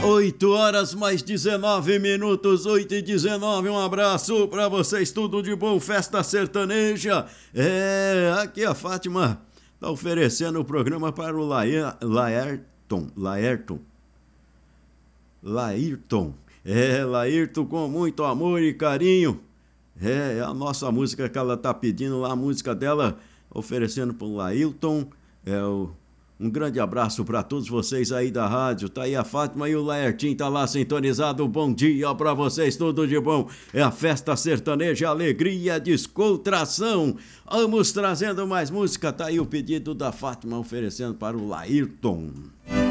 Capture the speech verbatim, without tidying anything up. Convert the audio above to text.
oito horas mais dezenove minutos, oito e dezenove. Um abraço pra vocês, tudo de bom, festa sertaneja. É, aqui a Fátima tá oferecendo o programa para o Laer, Laerton, Laerton, Lairton. É, Lairton, com muito amor e carinho. É, é a nossa música que ela tá pedindo lá, a música dela, oferecendo pro Lairton. É o Um grande abraço para todos vocês aí da rádio. Tá aí a Fátima e o Laertinho tá lá sintonizado. Bom dia para vocês, tudo de bom. É a festa sertaneja, alegria, descontração. Vamos trazendo mais música. Tá aí o pedido da Fátima oferecendo para o Lairton.